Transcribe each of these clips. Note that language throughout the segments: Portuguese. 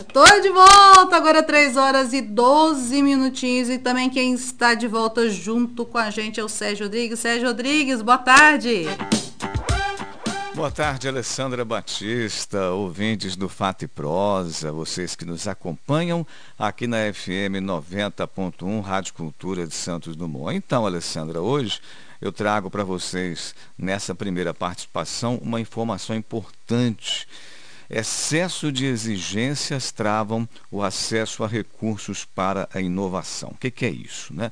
Tô de volta, agora 3 horas e 12 minutinhos. E também quem está de volta junto com a gente é o Sérgio Rodrigues. Sérgio Rodrigues, boa tarde. Boa tarde, Alessandra Batista, ouvintes do Fato e Prosa, vocês que nos acompanham aqui na FM 90.1, Rádio Cultura de Santos Dumont. Então, Alessandra, hoje eu trago para vocês, nessa primeira participação, uma informação importante. Excesso de exigências travam o acesso a recursos para a inovação. O que é isso, né?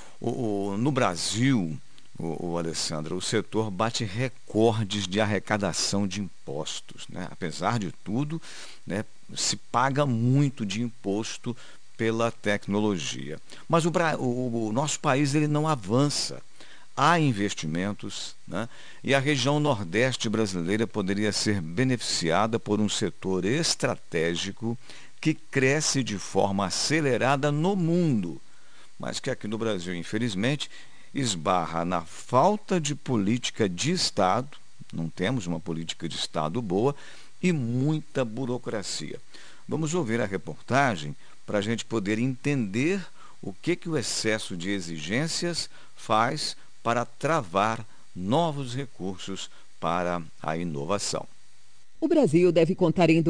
No Brasil, Alessandra, o setor bate recordes de arrecadação de impostos, né? Apesar de tudo, né, se paga muito de imposto pela tecnologia. Mas o nosso país ele não avança. Há investimentos, né? E a região nordeste brasileira poderia ser beneficiada por um setor estratégico que cresce de forma acelerada no mundo, mas que aqui no Brasil, infelizmente, esbarra na falta de política de Estado, não temos uma política de Estado boa, e muita burocracia. Vamos ouvir a reportagem para a gente poder entender o que o excesso de exigências faz para travar novos recursos para a inovação. O Brasil deve contar em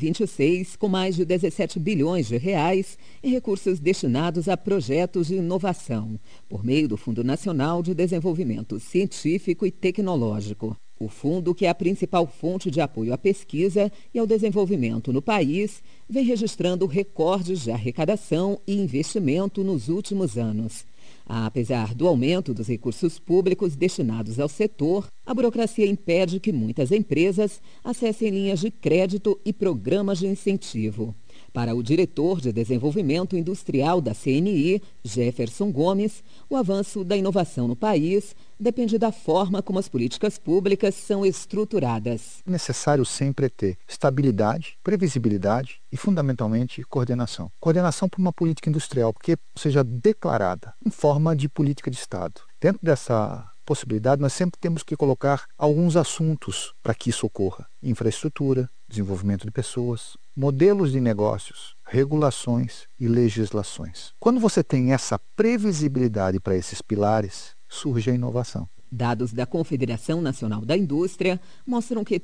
2026 com mais de 17 bilhões de reais em recursos destinados a projetos de inovação, por meio do Fundo Nacional de Desenvolvimento Científico e Tecnológico. O fundo, que é a principal fonte de apoio à pesquisa e ao desenvolvimento no país, vem registrando recordes de arrecadação e investimento nos últimos anos. Apesar do aumento dos recursos públicos destinados ao setor, a burocracia impede que muitas empresas acessem linhas de crédito e programas de incentivo. Para o diretor de Desenvolvimento Industrial da CNI, Jefferson Gomes, o avanço da inovação no país depende da forma como as políticas públicas são estruturadas. É necessário sempre ter estabilidade, previsibilidade e, fundamentalmente, coordenação. Coordenação por uma política industrial que seja declarada em forma de política de Estado. Dentro dessa possibilidade, nós sempre temos que colocar alguns assuntos para que isso ocorra. Infraestrutura, desenvolvimento de pessoas, modelos de negócios, regulações e legislações. Quando você tem essa previsibilidade para esses pilares, surge a inovação. Dados da Confederação Nacional da Indústria mostram que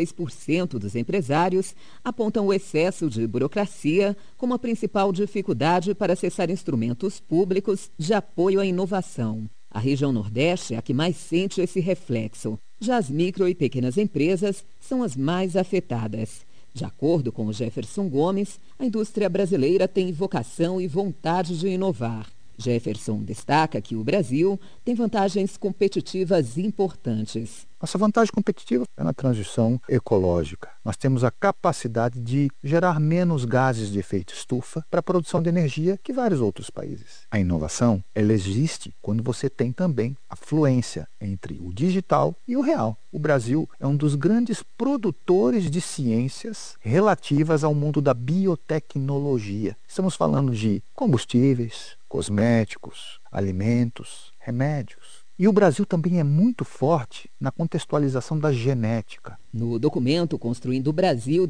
36% dos empresários apontam o excesso de burocracia como a principal dificuldade para acessar instrumentos públicos de apoio à inovação. A região Nordeste é a que mais sente esse reflexo. Já as micro e pequenas empresas são as mais afetadas. De acordo com o Jefferson Gomes, a indústria brasileira tem vocação e vontade de inovar. Jefferson destaca que o Brasil tem vantagens competitivas importantes. Nossa vantagem competitiva é na transição ecológica. Nós temos a capacidade de gerar menos gases de efeito estufa para a produção de energia que vários outros países. A inovação, ela existe quando você tem também a fluência entre o digital e o real. O Brasil é um dos grandes produtores de ciências relativas ao mundo da biotecnologia. Estamos falando de combustíveis, cosméticos, alimentos, remédios. E o Brasil também é muito forte na contextualização da genética. No documento Construindo o Brasil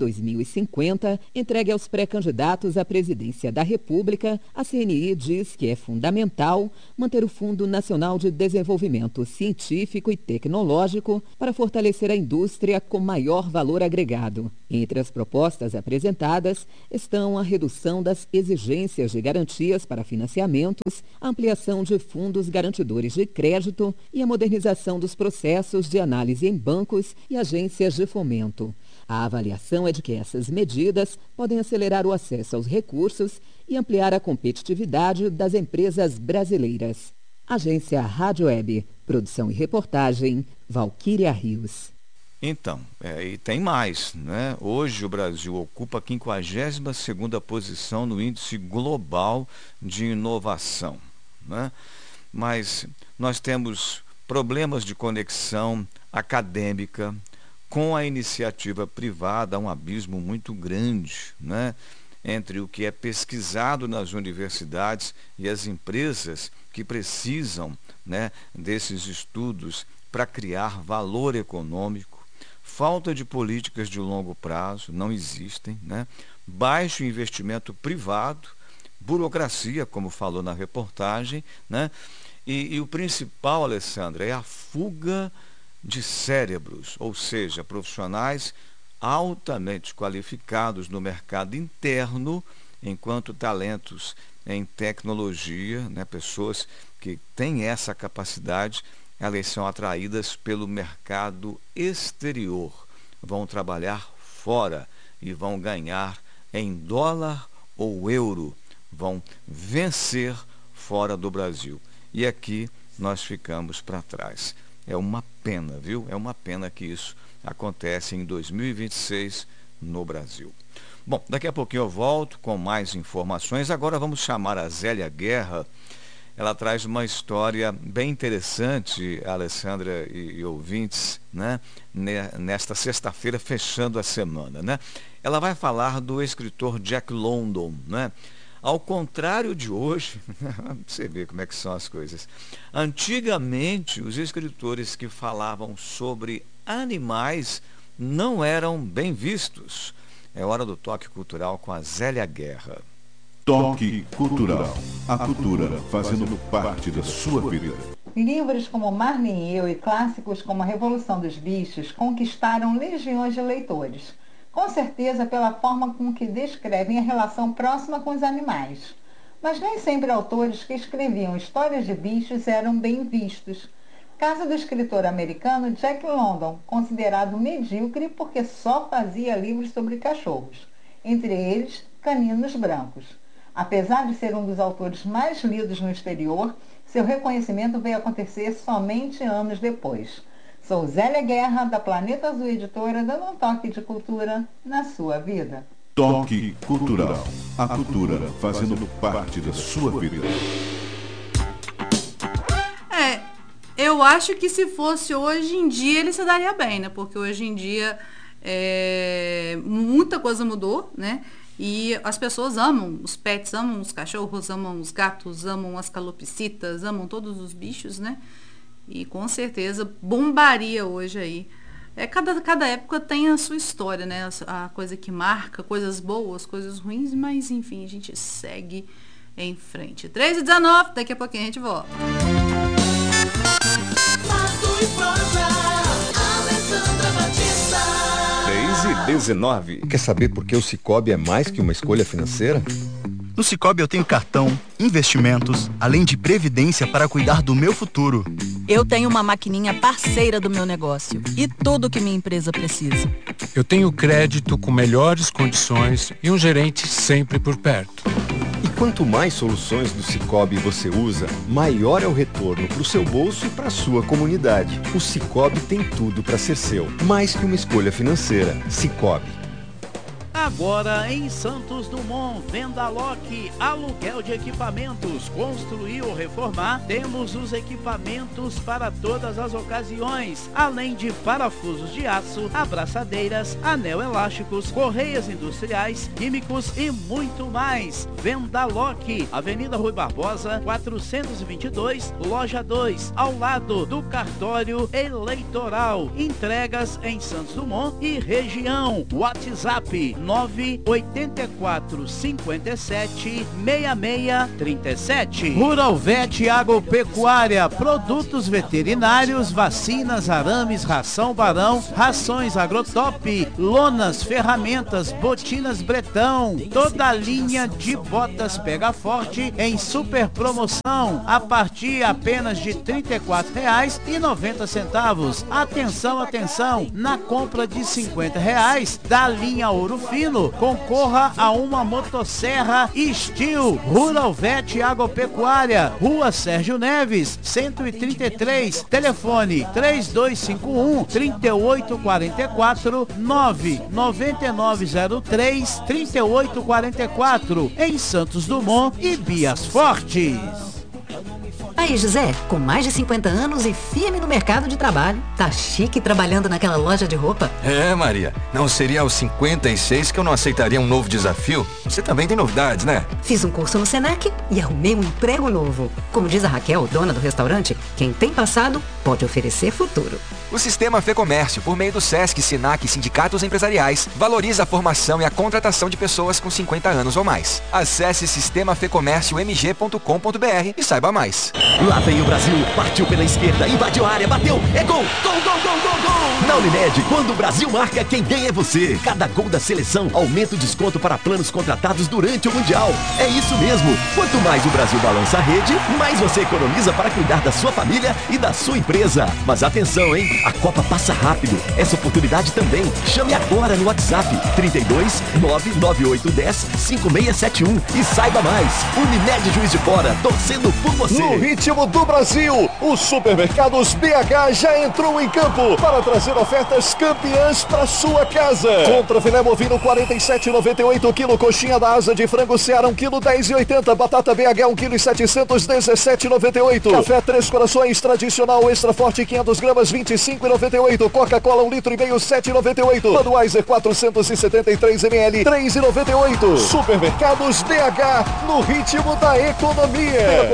2050, entregue aos pré-candidatos à presidência da República, a CNI diz que é fundamental manter o Fundo Nacional de Desenvolvimento Científico e Tecnológico para fortalecer a indústria com maior valor agregado. Entre as propostas apresentadas estão a redução das exigências de garantias para financiamentos, a ampliação de fundos garantidores de crédito e a modernização dos processos de análise em bancos e agências de fomento. A avaliação é de que essas medidas podem acelerar o acesso aos recursos e ampliar a competitividade das empresas brasileiras. Agência Rádio Web, produção e reportagem, Valquíria Rios. Então, e tem mais, né? Hoje o Brasil ocupa a 52ª posição no índice global de inovação, né? Mas nós temos problemas de conexão acadêmica com a iniciativa privada, há um abismo muito grande, né, entre o que é pesquisado nas universidades e as empresas que precisam, né, desses estudos para criar valor econômico. falta de políticas de longo prazo, não existem, né? Baixo investimento privado, burocracia, como falou na reportagem, né? E o principal, Alessandra, é a fuga de cérebros, ou seja, profissionais altamente qualificados no mercado interno, enquanto talentos em tecnologia, né, pessoas que têm essa capacidade, elas são atraídas pelo mercado exterior, vão trabalhar fora e vão ganhar em dólar ou euro, vão vencer fora do Brasil. E aqui nós ficamos para trás. É uma pena, viu? É uma pena que isso acontece em 2026 no Brasil. Bom, daqui a pouquinho eu volto com mais informações. Agora vamos chamar a Zélia Guerra. Ela traz uma história bem interessante, Alessandra e ouvintes, né? Nesta sexta-feira, fechando a semana, né? Ela vai falar do escritor Jack London, né? Ao contrário de hoje, você vê como é que são as coisas. Antigamente, os escritores que falavam sobre animais não eram bem vistos. É hora do Toque Cultural com a Zélia Guerra. Toque Cultural. A cultura fazendo parte da sua vida. Livros como Marley e Eu e clássicos como A Revolução dos Bichos conquistaram legiões de leitores. Com certeza pela forma com que descrevem a relação próxima com os animais. Mas nem sempre autores que escreviam histórias de bichos eram bem vistos. Caso do escritor americano Jack London, considerado medíocre porque só fazia livros sobre cachorros, entre eles Caninos Brancos. Apesar de ser um dos autores mais lidos no exterior, seu reconhecimento veio acontecer somente anos depois. Sou Zélia Guerra, da Planeta Azul Editora, dando um toque de cultura na sua vida. Toque Cultural. A cultura fazendo parte da sua vida. Eu acho que se fosse hoje em dia, ele se daria bem, né? Porque hoje em dia muita coisa mudou, né? E as pessoas amam os pets, amam os cachorros, amam os gatos, amam as calopsitas, amam todos os bichos, né? E com certeza bombaria hoje aí. Cada época tem a sua história, né? A coisa que marca, coisas boas, coisas ruins, mas enfim, a gente segue em frente. 3h19, daqui a pouquinho a gente volta. 3h19. Quer saber por que o Sicoob é mais que uma escolha financeira? No Sicoob eu tenho cartão, investimentos, além de previdência para cuidar do meu futuro. Eu tenho uma maquininha parceira do meu negócio e tudo que minha empresa precisa. Eu tenho crédito com melhores condições e um gerente sempre por perto. E quanto mais soluções do Sicoob você usa, maior é o retorno para o seu bolso e para a sua comunidade. O Sicoob tem tudo para ser seu, mais que uma escolha financeira. Sicoob. Agora em Santos Dumont, Vendaloc, aluguel de equipamentos, construir ou reformar, temos os equipamentos para todas as ocasiões, além de parafusos de aço, abraçadeiras, anel elásticos, correias industriais, químicos e muito mais. Vendaloc, Avenida Rui Barbosa, 422, Loja 2, ao lado do cartório eleitoral. Entregas em Santos Dumont e região. WhatsApp 984 57 6637. Rural Vet Agropecuária, produtos veterinários, vacinas, arames, ração Barão, rações Agrotop, lonas, ferramentas, botinas Bretão, toda a linha de botas Pega Forte em super promoção a partir apenas de R$ 34,90. Atenção, atenção, na compra de R$ 50 da linha Ouro Fino, concorra a uma motosserra Steel. Rural Vet Agropecuária, Rua Sérgio Neves, 133, telefone 3251-3844, 99903-3844, em Santos Dumont e Bias Fortes. Aí, José, com mais de 50 anos e firme no mercado de trabalho, tá chique trabalhando naquela loja de roupa? É, Maria, não seria aos 56 que eu não aceitaria um novo desafio? Você também tem novidades, né? Fiz um curso no Senac e arrumei um emprego novo. Como diz a Raquel, dona do restaurante, quem tem passado pode oferecer futuro. O Sistema Fecomércio, por meio do Sesc, Senac e sindicatos empresariais, valoriza a formação e a contratação de pessoas com 50 anos ou mais. Acesse sistemafecomérciomg.com.br e saiba mais. Lá vem o Brasil, partiu pela esquerda, invadiu a área, bateu, é gol! Gol, gol, gol, gol, gol! Na Unimed, quando o Brasil marca, quem ganha é você. Cada gol da seleção aumenta o desconto para planos contratados durante o Mundial. É isso mesmo. Quanto mais o Brasil balança a rede, mais você economiza para cuidar da sua família e da sua empresa. Mas atenção, hein? A Copa passa rápido. Essa oportunidade também. Chame agora no WhatsApp 32 99810 5671 e saiba mais. Unimed Juiz de Fora, torcendo por você. No ritmo do Brasil, o Supermercados BH já entrou em campo para trazer ofertas campeãs para sua casa. Contra filé bovino 47,98 kg, coxinha da asa de frango Ceará 1 kg 10,80, batata BH 1 kg 717,98, café Três Corações tradicional extra forte 500 gramas 25,98, Coca-Cola 1,5 litro 7,98, Budweiser 473 ml 3,98. Supermercados BH, no ritmo da economia.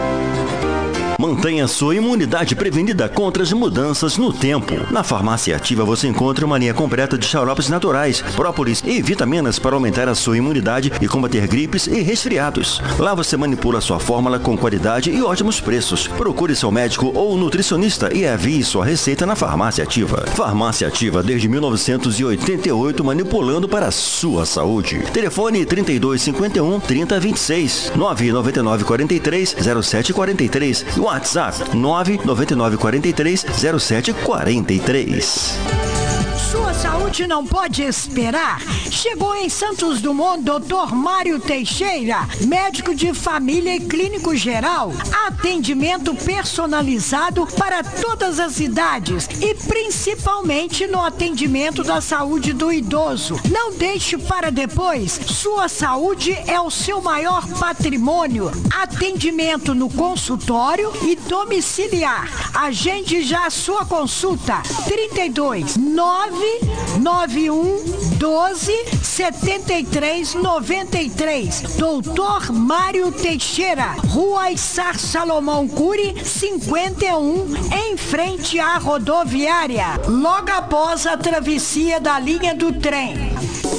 Mantenha sua imunidade prevenida contra as mudanças no tempo. Na Farmácia Ativa você encontra uma linha completa de xaropes naturais, própolis e vitaminas para aumentar a sua imunidade e combater gripes e resfriados. Lá você manipula sua fórmula com qualidade e ótimos preços. Procure seu médico ou nutricionista e envie sua receita na Farmácia Ativa. Farmácia Ativa desde 1988, manipulando para a sua saúde. Telefone 3251 3026 999 43 0743 e WhatsApp 99943 0743. Sua saúde não pode esperar. Chegou em Santos Dumont Dr. Mário Teixeira, médico de família e clínico geral. Atendimento personalizado para todas as idades e principalmente no atendimento da saúde do idoso. Não deixe para depois. Sua saúde é o seu maior patrimônio. Atendimento no consultório e domiciliar. Agende já a sua consulta. 32 991 12 73 93. Doutor Mário Teixeira, Rua Issar Salomão Cury, 51, em frente à rodoviária, logo após a travessia da linha do trem.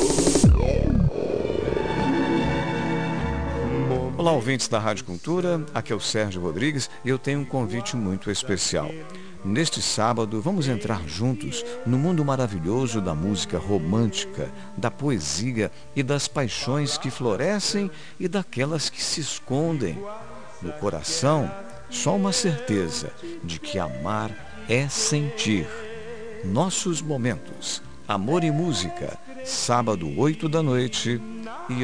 Olá, ouvintes da Rádio Cultura, aqui é o Sérgio Rodrigues e eu tenho um convite muito especial. Neste sábado, vamos entrar juntos no mundo maravilhoso da música romântica, da poesia e das paixões que florescem e daquelas que se escondem. No coração, só uma certeza de que amar é sentir. Nossos momentos, amor e música, sábado 8 da noite,